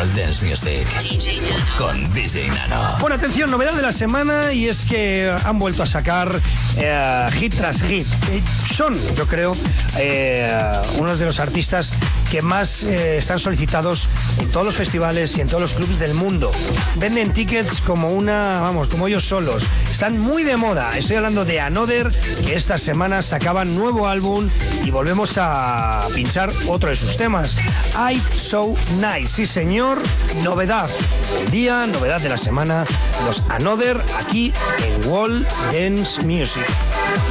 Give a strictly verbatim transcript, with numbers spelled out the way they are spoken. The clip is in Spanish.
World Dance Music con D J Nano. Bueno, atención, novedad de la semana, y es que han vuelto a sacar eh, hit tras hit. Eh, son, yo creo, eh, unos de los artistas que más eh, están solicitados en todos los festivales y en todos los clubs del mundo. Venden tickets como una, vamos, como ellos solos. Están muy de moda. Estoy hablando de Another, que esta semana sacaban nuevo álbum y volvemos a pinchar otro de sus temas. I'm So Nice. Sí, señor. Novedad del día, novedad de la semana. Los Another aquí en World Dance Music.